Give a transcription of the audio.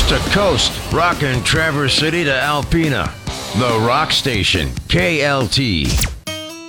Coast to coast, rockin' Traverse City to Alpena. The Rock Station, KLT.